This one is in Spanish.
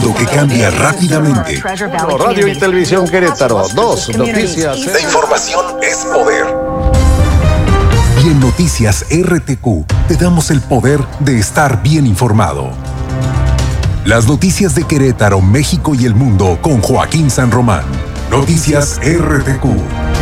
mundo que cambia rápidamente. Radio y Televisión Querétaro. 2 noticias. La información es poder. Y en Noticias RTQ te damos el poder de estar bien informado. Las noticias de Querétaro, México y el mundo con Joaquín San Román. Noticias RTQ.